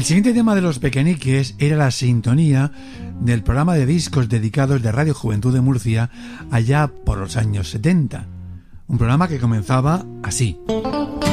siguiente tema de Los Pequeñiques era la sintonía del programa de discos dedicados de Radio Juventud de Murcia allá por los años 70. Un programa que comenzaba así.